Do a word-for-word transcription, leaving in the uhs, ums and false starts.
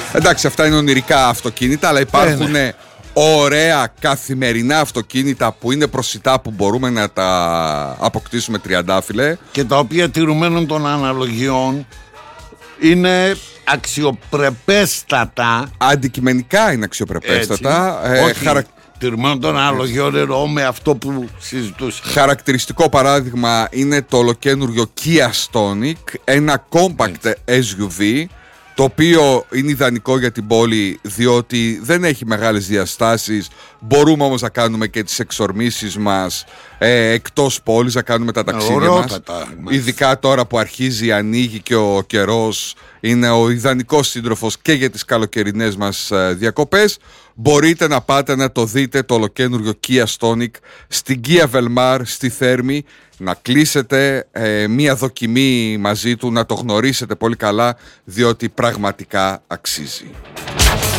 Εντάξει, αυτά είναι ονειρικά αυτοκίνητα, αλλά υπάρχουν ναι, ναι. ωραία καθημερινά αυτοκίνητα που είναι προσιτά, που μπορούμε να τα αποκτήσουμε τριαντάφυλλε. Και τα οποία τηρουμένων των αναλογιών είναι αξιοπρεπέστατα. Αντικειμενικά είναι αξιοπρεπέστατα. Ε, Όχι, χαρα... τηρουμένων των αναλογιών εννοώ με αυτό που συζητούσα. Χαρακτηριστικό παράδειγμα είναι το ολοκένουργιο Kia Stonic, ένα compact ες γιου βι, το οποίο είναι ιδανικό για την πόλη διότι δεν έχει μεγάλες διαστάσεις. Μπορούμε όμως να κάνουμε και τις εξορμήσεις μας ε, εκτός πόλης, να κάνουμε τα ταξίδια μας. Ειδικά τώρα που αρχίζει, ανοίγει και ο καιρός, είναι ο ιδανικός σύντροφος και για τις καλοκαιρινές μας ε, διακοπές. Μπορείτε να πάτε να το δείτε το ολοκένουργιο Kia Stonic στην Kia Velmar στη Θέρμη, να κλείσετε ε, μία δοκιμή μαζί του, να το γνωρίσετε πολύ καλά, διότι πραγματικά αξίζει.